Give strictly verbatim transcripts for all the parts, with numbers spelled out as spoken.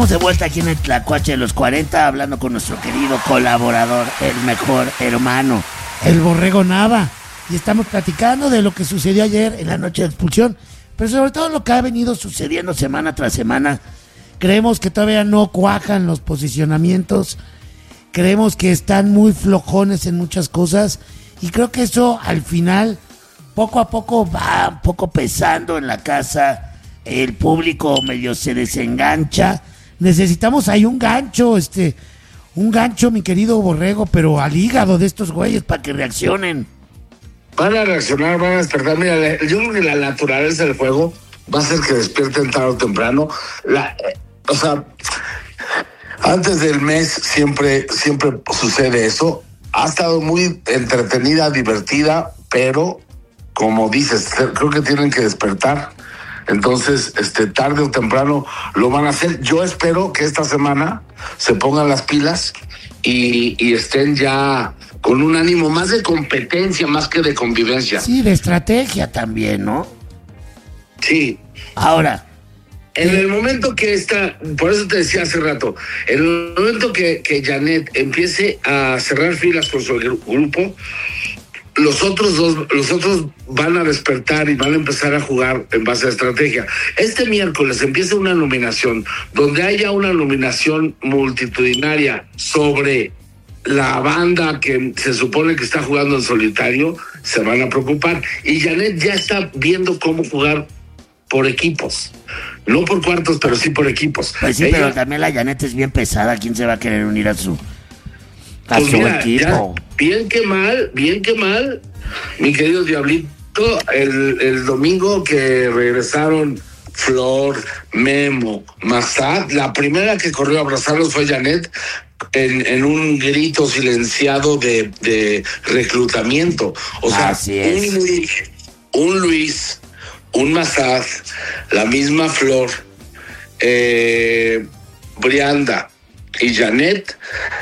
De vuelta aquí en el Tlacuache de los cuarenta, hablando con nuestro querido colaborador, el mejor hermano, el Borrego Nava. Y estamos platicando de lo que sucedió ayer en la noche de expulsión, pero sobre todo lo que ha venido sucediendo semana tras semana. Creemos que todavía no cuajan los posicionamientos, creemos que están muy flojones en muchas cosas, y creo que eso al final, poco a poco, va un poco pesando en la casa. El público medio se desengancha. Necesitamos ahí un gancho, este, un gancho, mi querido Borrego, pero al hígado de estos güeyes para que reaccionen. Van a reaccionar, van a despertar. Mira, yo creo que la naturaleza del juego va a hacer que despierten tarde o temprano. La, eh, o sea, antes del mes siempre, siempre sucede eso. Ha estado muy entretenida, divertida, pero como dices, creo que tienen que despertar. Entonces, este, tarde o temprano lo van a hacer. Yo espero que esta semana se pongan las pilas y, y estén ya con un ánimo más de competencia, más que de convivencia. Sí, de estrategia también, ¿no? Sí. Ahora, en el momento que esta, por eso te decía hace rato, en el momento que, que Janet empiece a cerrar filas con su grupo, los otros dos, los otros van a despertar y van a empezar a jugar en base a estrategia. Este miércoles empieza una nominación, donde haya una nominación multitudinaria sobre la banda que se supone que está jugando en solitario, se van a preocupar. Y Janet ya está viendo cómo jugar por equipos. No por cuartos, pero sí por equipos. Pues sí, Ella, pero también la Janet es bien pesada. ¿Quién se va a querer unir a su, a pues su mira, equipo? Ya, bien que mal, bien que mal, mi querido Diablito, el, el domingo que regresaron Flor, Memo, Massad, la primera que corrió a abrazarlos fue Janet, en, en un grito silenciado de, de reclutamiento. O sea, Así es. un, un Luis, un Massad, la misma Flor, eh, Brianda y Janet,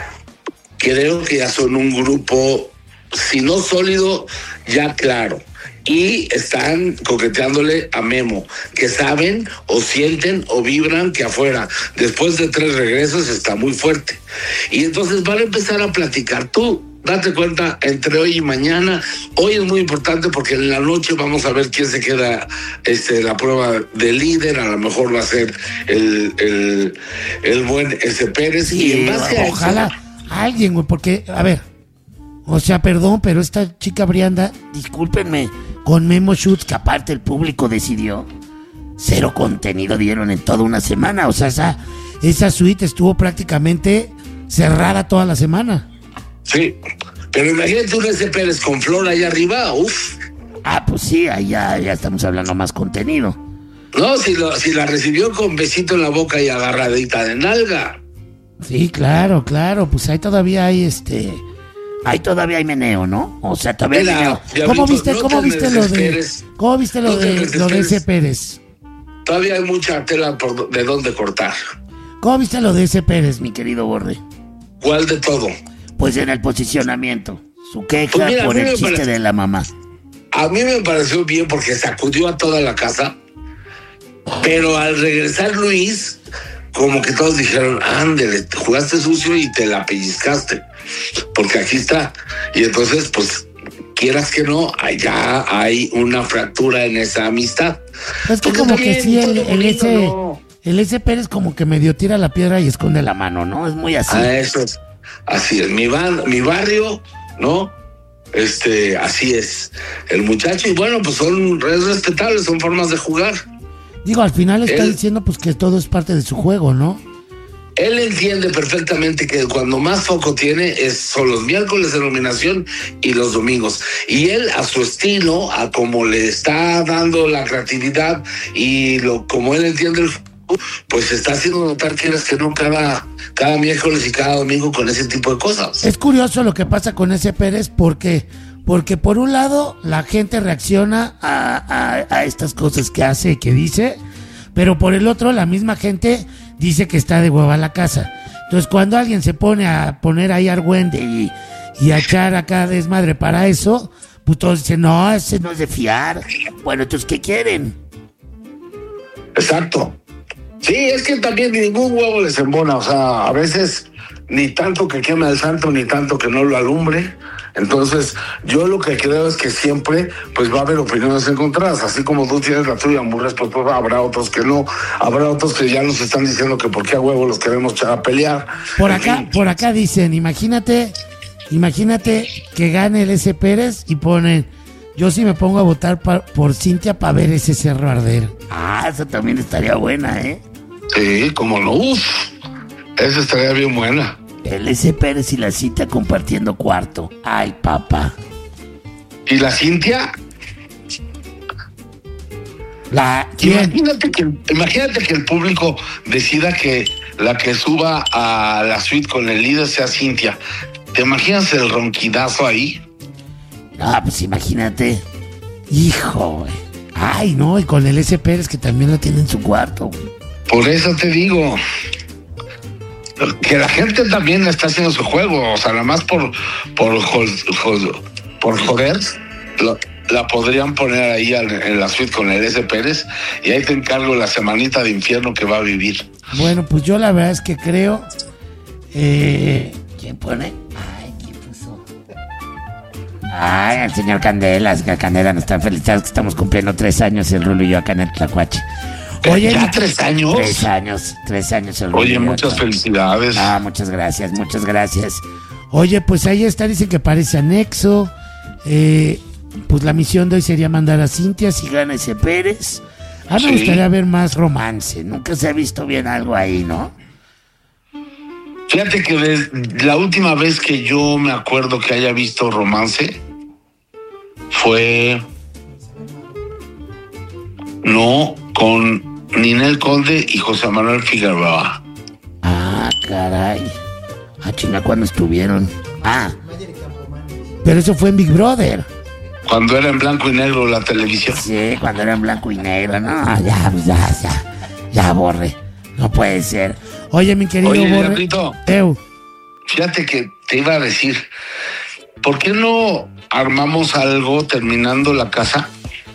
creo que ya son un grupo, si no sólido, ya claro. Y están coqueteándole a Memo, que saben o sienten o vibran que afuera, después de tres regresos, está muy fuerte. Y entonces van a empezar a platicar. Tú, date cuenta, entre hoy y mañana, hoy es muy importante porque en la noche vamos a ver quién se queda este, la prueba de líder. A lo mejor va a ser el, el, el buen S. Pérez. Sí, y en base a ojalá eso, alguien, güey, porque, a ver, o sea, perdón, pero esta chica Brianda, discúlpenme, con Memo Schutz, que aparte el público decidió, cero contenido dieron en toda una semana. O sea, esa, esa suite estuvo prácticamente cerrada toda la semana. sí, pero imagínate un S. Pérez con Flor allá arriba, uff. Ah, pues sí, ahí ya, ya estamos hablando más contenido. No, si, lo, si la recibió con besito en la boca y agarradita de nalga. Sí, claro, claro, pues ahí todavía hay este... Ahí todavía hay meneo, ¿no? O sea, todavía Mira, hay meneo. Diablito, ¿Cómo viste, no cómo te viste lo de... desesperes. ¿Cómo viste lo No te de, lo de desesperes. ese Pérez? Todavía hay mucha tela por de dónde cortar. ¿Cómo viste lo de ese Pérez, mi querido Borde? ¿Cuál de todo? Pues en el posicionamiento. Su queja Pues mira, por a mí el me chiste parece- de la mamá. A mí me pareció bien porque sacudió a toda la casa, pero al regresar Luis, como que todos dijeron, ándele, te jugaste sucio y te la pellizcaste, porque aquí está. Y entonces, pues, quieras que no, allá hay una fractura en esa amistad. Es que Porque como que también sí, el, todo el bonito, ese... ¿no? El ese Pérez como que medio tira la piedra y esconde la mano, ¿no? Es muy así. Ah, eso es, así es, mi, ban, mi barrio, ¿no? Este, así es el muchacho, y bueno, pues son es respetables, son formas de jugar. Digo, al final está Él- diciendo pues que todo es parte de su juego, ¿no? Él entiende perfectamente que cuando más foco tiene es, son los miércoles de nominación y los domingos. Y él, a su estilo, a como le está dando la creatividad y lo como él entiende el fútbol, pues está haciendo notar que eres que no cada, cada miércoles y cada domingo con ese tipo de cosas. Es curioso lo que pasa con ese Pérez porque, porque por un lado la gente reacciona a, a, a estas cosas que hace y que dice, pero por el otro la misma gente dice que está de hueva la casa. Entonces cuando alguien se pone a poner ahí argüende y, y a echar acá desmadre para eso, pues todos dicen, no, ese no es de fiar. Bueno, entonces, ¿qué quieren? Exacto. Sí, es que también ningún huevo les embona, o sea, a veces ni tanto que queme al santo, ni tanto que no lo alumbre. Entonces, yo lo que creo es que siempre, pues va a haber opiniones encontradas, así como tú tienes la tuya muy respetuosa, habrá otros que no, habrá otros que ya nos están diciendo que por qué a huevo los queremos echar a pelear. Por En acá, fin. por acá dicen, imagínate, imagínate que gane el S. Pérez y ponen, yo sí me pongo a votar pa- por Cintia para ver ese cerro arder. Ah, eso también estaría buena, ¿eh? Sí, como no, uff, esa estaría bien buena. El S. Pérez y la Cintia compartiendo cuarto. Ay, papá. ¿Y la Cintia? La, ¿quién? Imagínate que, imagínate que el público decida que la que suba a la suite con el líder sea Cintia. ¿Te imaginas el ronquidazo ahí? Ah, pues imagínate. Hijo, güey. Ay, no, y con el S. Pérez que también lo tiene en su cuarto, güey. Por eso te digo que la gente también está haciendo su juego, o sea, nada más por por, jod- jod- por joder, lo- la podrían poner ahí al- en la suite con el S. Pérez y ahí te encargo la semanita de infierno que va a vivir. Bueno, pues yo la verdad es que creo. Eh, ¿Quién pone? Ay, ¿quién puso? Ay, el señor Candelas, que Candela nos está felicitando que estamos cumpliendo tres años el Rulo y yo acá en el Tlacuache. Oye, ¿Ya mi- tres años? Tres años, tres años el Rulo y Oye, yo muchas acá. felicidades. Ah, muchas gracias, muchas gracias. Oye, pues ahí está, dice que parece anexo. Eh, pues la misión de hoy sería mandar a Cintia si gana ese Pérez. Ah, me Sí. gustaría ver más romance. Nunca se ha visto bien algo ahí, ¿no? Fíjate que de- la última vez que yo me acuerdo que haya visto romance fue no con Ninel Conde y José Manuel Figueroa. Ah, caray. Ah, chinga, ¿cuándo estuvieron? Ah. Pero eso fue en Big Brother. Cuando era en blanco y negro la televisión. Sí, cuando era en blanco y negro. No, ya, pues ya, ya. Ya, Borre. No puede ser. Oye, mi querido Oye, Borre. Diablito, Eu. fíjate que te iba a decir, ¿por qué no armamos algo terminando la casa?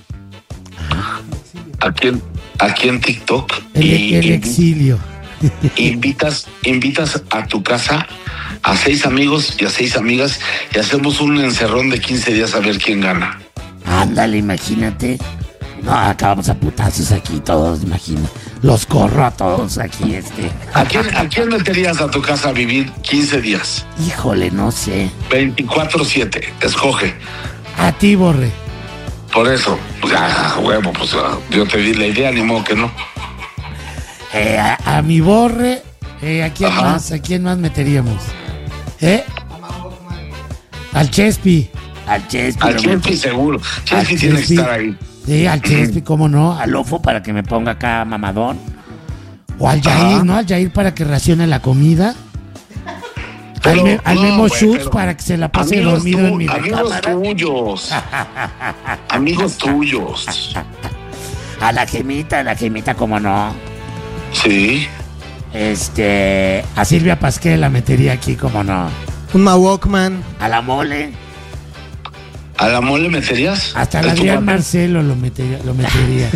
Aquí en, aquí en TikTok. El, y, el y- exilio. invitas, invitas a tu casa a seis amigos y a seis amigas y hacemos un encerrón de quince días a ver quién gana. Ándale, imagínate. No, acabamos a putazos aquí todos, imagina. Los corro a todos aquí, este. ¿A quién, ¿A quién meterías a tu casa a vivir quince días? Híjole, no sé. veinticuatro siete, escoge. A ti, Borre. Por eso, pues ya, huevo, pues ah, yo te di la idea, ni modo que no. Eh, a, a mi Borre. Eh, ¿A quién Ajá. más? ¿A quién más meteríamos? ¿Eh? Al Chespi. Al Chespi. Al lo Chespi meto. seguro. Chespi Al tiene que Chespi. estar ahí. Sí, al Chespi, cómo no. Al Ofo para que me ponga acá mamadón. O al Ajá. Jair, ¿no? Al Jair para que racione la comida. Pero, al, Me- al no, Memo güey, Schultz pero para que se la pase amigos dormido tu- en mi Amigos recámara. tuyos. Amigos tuyos. A la Gemita, a la Gemita, cómo no. Sí. Este, a Silvia Pasquel la metería aquí, cómo no. Un Mawokman. A la Mole. ¿A la Mole meterías? Hasta ¿Es la tu Adrián cuate? Marcelo lo metería. Lo metería.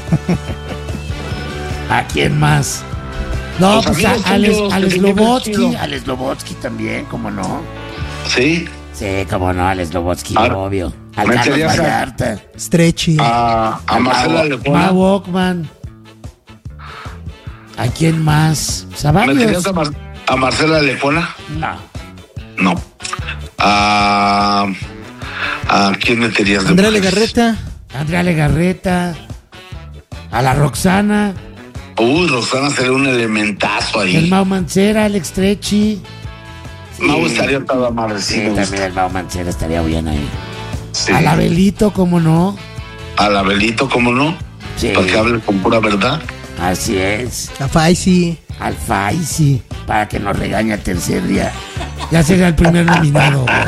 ¿A quién más? No, Los pues a, amigos al, tuyos, al que te lleves Slobotsky. chido. Al Slobotsky también, cómo no. Sí. Sí, cómo no, al Slobotsky, Ah, obvio. Al Carlos meterías a- Vallarta. Stretchy. A, a Marcela Ma Lecuona. Walkman. ¿A quién más? Pues a varios. ¿Meterías a, Mar- a Marcela Lecuona? No. No. A, ¿A quién meterías de Andrea mujeres? Legarreta. Andrea Legarreta. A la Roxana. Uy, Rosana sería un elementazo ahí. El Mau Mancera, Alex Trechi. Mau estaría toda madre, sí, Sí, me también gusta. el Mau Mancera estaría bien ahí. Sí. A la Belito, cómo no. A la Belito, ¿cómo no? Sí. Para que hable con pura verdad. Así es. A Faisy. Al Faisy, para que nos regañe el tercer día. Ya sería el primer nominado, güey.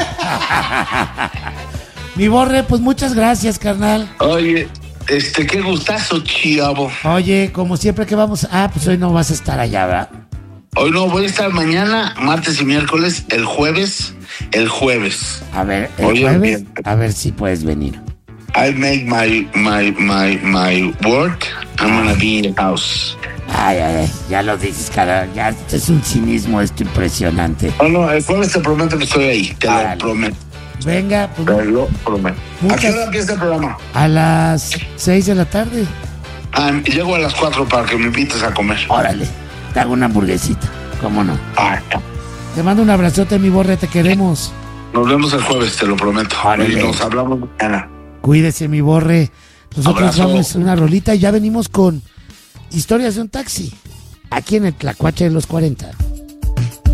Mi Borre, pues muchas gracias, carnal. Oye, este, qué gustazo, chavo. Oye, como siempre que vamos... Ah, pues hoy no vas a estar allá, ¿verdad? Hoy no, voy a estar mañana, martes y miércoles, el jueves, el jueves. A ver, el Oye, jueves, bien. a ver si puedes venir. I make my, my, my, my work, I'm gonna be in the house. Ay, ay, ay, ya lo dices, cara. Ya es un cinismo esto impresionante. No, no, el jueves te prometo que estoy ahí. Te Árale. lo prometo. Venga, pues, Te lo prometo. Muchas- ¿A qué hora empieza el programa? a las seis de la tarde. Ah, llego a las cuatro para que me invites a comer. Órale, te hago una hamburguesita. ¿Cómo no? Ay, Te mando un abrazote, mi Borre, te queremos. nos vemos el jueves, te lo prometo. Órale. Y nos hablamos mañana. Cuídese, mi Borre. Nosotros Abrazo. vamos a una rolita y ya venimos con Historias de un taxi. Aquí en el Tlacuache de los cuarenta.